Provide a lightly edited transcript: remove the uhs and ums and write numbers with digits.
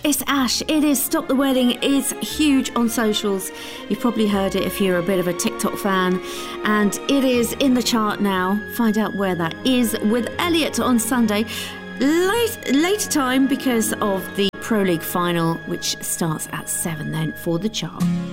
It's Ash. It is Stop the Wedding. It's huge on socials. You've probably heard it if you're a bit of a TikTok fan. And it is in the chart now. Find out where that is with Elliot on Sunday. Later time because of the Pro League final, which starts at 7 then for the chart.